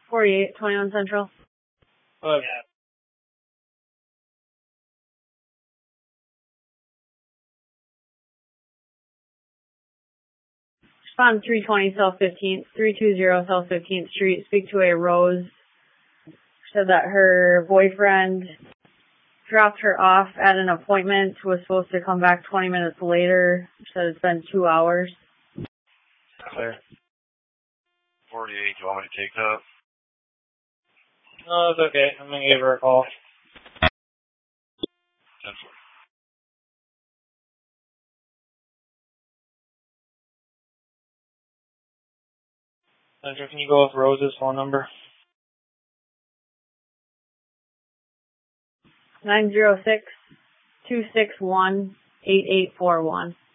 48, 21 Central. Look. Respond 320 South 15th, 320 South 15th Street. Speak to a Rose. Said that her boyfriend dropped her off at an appointment, was supposed to come back 20 minutes later. Said it's been 2 hours. Clear. 48, do you want me to take that? No, it's okay. I'm going to give her a call. 10-4. Sandra, can you go with Rose's phone number? 906-261-8841.